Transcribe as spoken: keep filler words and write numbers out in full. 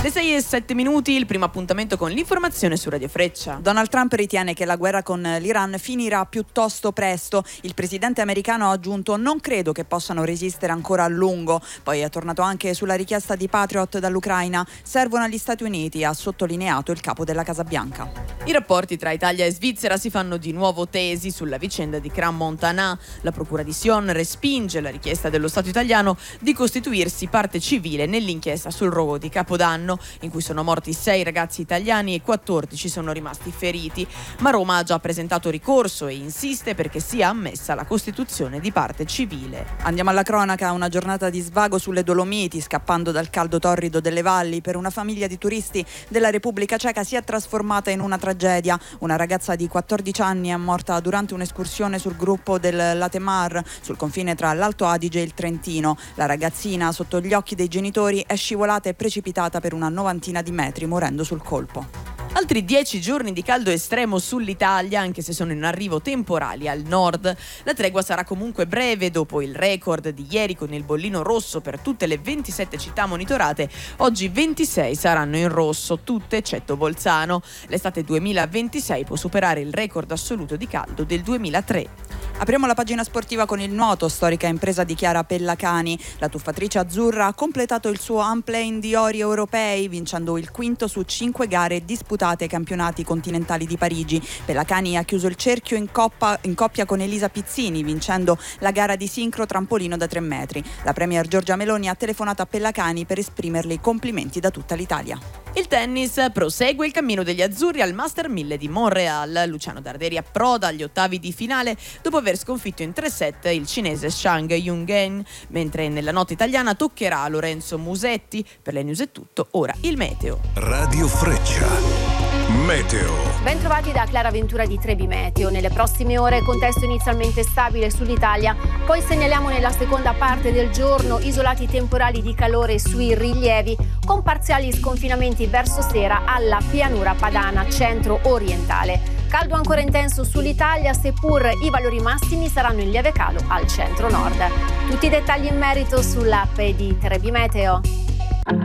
Le sei e sette minuti, il primo appuntamento con l'informazione su Radio Freccia. Donald Trump ritiene che la guerra con l'Iran finirà piuttosto presto. Il presidente americano ha aggiunto: non credo che possano resistere ancora a lungo. Poi è tornato anche sulla richiesta di Patriot dall'Ucraina. Servono agli Stati Uniti, ha sottolineato il capo della Casa Bianca. I rapporti tra Italia e Svizzera si fanno di nuovo tesi sulla vicenda di Crans-Montana. La procura di Sion respinge la richiesta dello Stato italiano di costituirsi parte civile nell'inchiesta sul rogo di Capodanno, in cui sono morti sei ragazzi italiani e quattordici sono rimasti feriti. Ma Roma ha già presentato ricorso e insiste perché sia ammessa la costituzione di parte civile. Andiamo alla cronaca. Una giornata di svago sulle Dolomiti, scappando dal caldo torrido delle valli, per una famiglia di turisti della Repubblica Ceca si è trasformata in una tragedia. Una ragazza di quattordici anni è morta durante un'escursione sul gruppo del Latemar, sul confine tra l'Alto Adige e il Trentino. La ragazzina, sotto gli occhi dei genitori, è scivolata e precipitata per una novantina di metri, morendo sul colpo. Altri dieci giorni di caldo estremo sull'Italia, anche se sono in arrivo temporali al nord. La tregua sarà comunque breve. Dopo il record di ieri con il bollino rosso per tutte le ventisette città monitorate, oggi ventisei saranno in rosso, tutte eccetto Bolzano. L'estate duemilaventisei può superare il record assoluto di caldo del duemilatré. Apriamo la pagina sportiva con il nuoto. Storica impresa di Chiara Pellacani. La tuffatrice azzurra ha completato il suo unplane di ori europei, vincendo il quinto su cinque gare disputate ai campionati continentali di Parigi. Pellacani ha chiuso il cerchio in, coppa, in coppia con Elisa Pizzini, vincendo la gara di sincro trampolino da tre metri. La premier Giorgia Meloni ha telefonato a Pellacani per esprimerle i complimenti da tutta l'Italia. Il tennis prosegue il cammino degli azzurri al Master mille di Montreal. Luciano Darderi approda agli ottavi di finale dopo aver sconfitto in tre set il cinese Shang Yungen, mentre nella notte italiana toccherà a Lorenzo Musetti. Per le news è tutto, ora il meteo. Radio Freccia. Meteo. Ben trovati da Clara Ventura di Trebi Meteo. Nelle prossime ore contesto inizialmente stabile sull'Italia, poi segnaliamo nella seconda parte del giorno isolati temporali di calore sui rilievi con parziali sconfinamenti verso sera alla pianura padana centro-orientale. Caldo ancora intenso sull'Italia, seppur i valori massimi saranno in lieve calo al centro-nord. Tutti i dettagli in merito sull'app di Trebi Meteo.